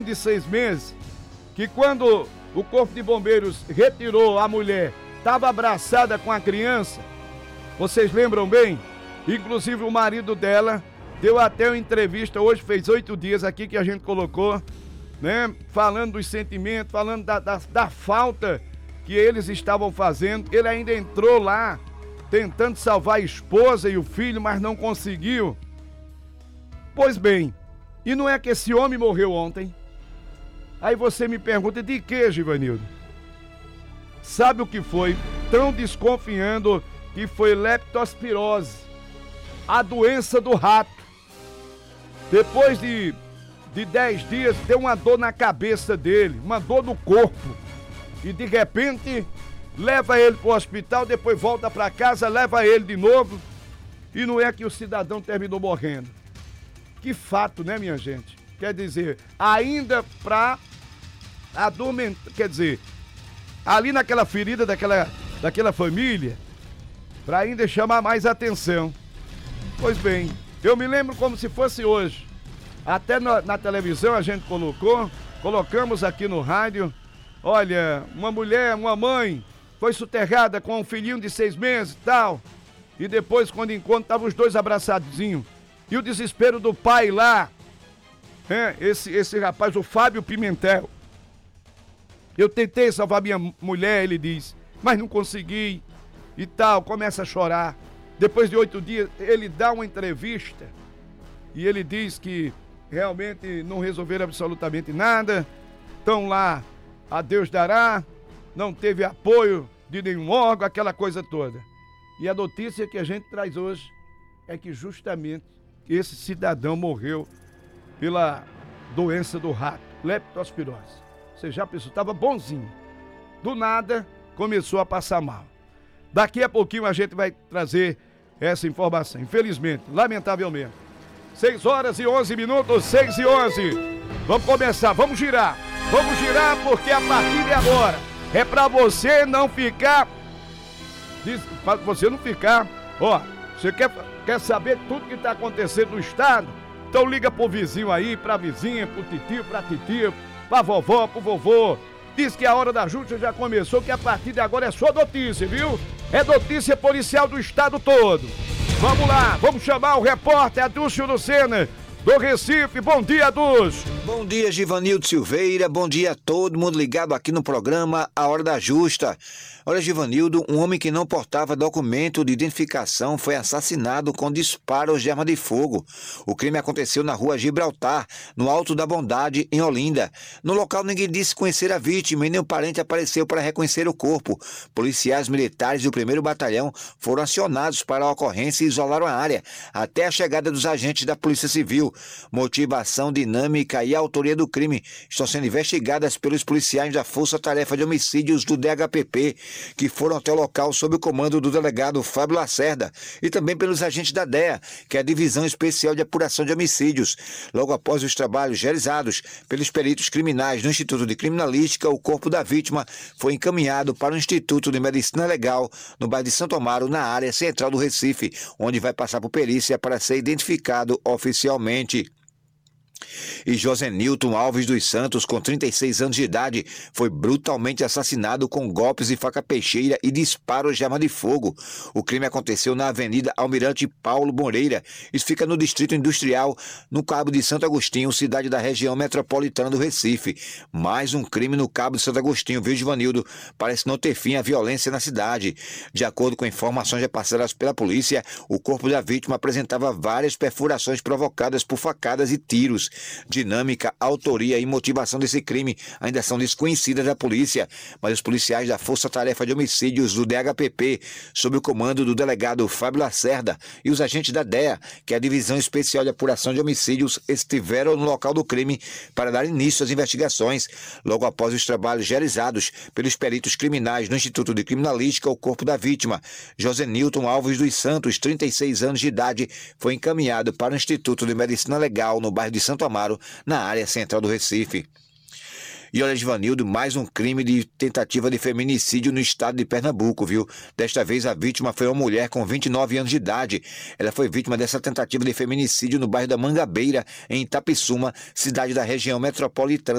de 6 meses, que quando o Corpo de Bombeiros retirou a mulher, estava abraçada com a criança. Vocês lembram bem? Inclusive o marido dela deu até uma entrevista, hoje fez 8 dias aqui que a gente colocou, né? Falando dos sentimentos, falando da falta que eles estavam fazendo. Ele ainda entrou lá tentando salvar a esposa e o filho, mas não conseguiu. Pois bem, e não é que esse homem morreu ontem? Aí você me pergunta, de que, Givanildo? Sabe o que foi? Estão desconfiando que foi leptospirose, a doença do rato. Depois de 10 dias, deu uma dor na cabeça dele, uma dor no corpo. E de repente, leva ele para o hospital, depois volta para casa, leva ele de novo. E não é que o cidadão terminou morrendo. Que fato, né, minha gente? Quer dizer, ainda para adormentar, quer dizer, ali naquela ferida daquela família, para ainda chamar mais atenção. Pois bem, eu me lembro como se fosse hoje. Até na televisão a gente colocamos aqui no rádio. Olha, uma mulher, uma mãe, foi soterrada com um filhinho de 6 meses e tal. E depois, quando encontra, estavam os dois abraçadinhos. E o desespero do pai lá, esse rapaz, o Fábio Pimentel. Eu tentei salvar minha mulher, ele diz, mas não consegui e tal, começa a chorar. Depois de 8 dias, ele dá uma entrevista e ele diz que realmente não resolveram absolutamente nada, estão lá, a Deus dará, não teve apoio de nenhum órgão, aquela coisa toda. E a notícia que a gente traz hoje é que justamente esse cidadão morreu pela doença do rato, leptospirose. Você já pensou, estava bonzinho. Do nada, começou a passar mal. Daqui a pouquinho a gente vai trazer essa informação. Infelizmente, lamentavelmente. 6h11, 6h11. Vamos começar, vamos girar. Vamos girar porque a partir de agora é pra você não ficar... Pra você não ficar... Ó, você quer saber tudo que tá acontecendo no estado? Então liga pro vizinho aí, pra vizinha, pro titio, pra titia, pra vovó, pro vovô. Diz que a Hora da Justa já começou, que a partir de agora é só notícia, viu? É notícia policial do estado todo. Vamos lá, vamos chamar o repórter Adúcio Lucena, do Recife. Bom dia, Adúcio. Bom dia, Givanildo Silveira. Bom dia a todo mundo ligado aqui no programa A Hora da Justa. Olha, Givanildo, um homem que não portava documento de identificação foi assassinado com disparos de arma de fogo. O crime aconteceu na rua Gibraltar, no Alto da Bondade, em Olinda. No local, ninguém disse conhecer a vítima e nem o parente apareceu para reconhecer o corpo. Policiais militares do 1º Batalhão foram acionados para a ocorrência e isolaram a área, até a chegada dos agentes da Polícia Civil. Motivação, dinâmica e autoria do crime estão sendo investigadas pelos policiais da Força Tarefa de Homicídios do DHPP, que foram até o local sob o comando do delegado Fábio Lacerda, e também pelos agentes da DEA, que é a Divisão Especial de Apuração de Homicídios. Logo após os trabalhos realizados pelos peritos criminais do Instituto de Criminalística, o corpo da vítima foi encaminhado para o Instituto de Medicina Legal, no bairro de Santo Amaro, na área central do Recife, onde vai passar por perícia para ser identificado oficialmente. E Josenilton Alves dos Santos, com 36 anos de idade, foi brutalmente assassinado com golpes de faca peixeira e disparos de arma de fogo. O crime aconteceu na Avenida Almirante Paulo Moreira. Isso fica no Distrito Industrial, no Cabo de Santo Agostinho, cidade da região metropolitana do Recife. Mais um crime no Cabo de Santo Agostinho, viu, Givanildo? Parece não ter fim a violência na cidade. De acordo com informações repassadas pela polícia, o corpo da vítima apresentava várias perfurações provocadas por facadas e tiros. Dinâmica, autoria e motivação desse crime ainda são desconhecidas da polícia, mas os policiais da Força Tarefa de Homicídios do DHPP, sob o comando do delegado Fábio Lacerda, e os agentes da DEA, que é a Divisão Especial de Apuração de Homicídios, estiveram no local do crime para dar início às investigações. Logo após os trabalhos realizados pelos peritos criminais no Instituto de Criminalística, o corpo da vítima, Josenilton Alves dos Santos, 36 anos de idade, foi encaminhado para o Instituto de Medicina Legal, no bairro de Santo Amaro, na área central do Recife. E olha, Givanildo, mais um crime de tentativa de feminicídio no estado de Pernambuco, viu? Desta vez a vítima foi uma mulher com 29 anos de idade. Ela foi vítima dessa tentativa de feminicídio no bairro da Mangabeira, em Itapissuma, cidade da região metropolitana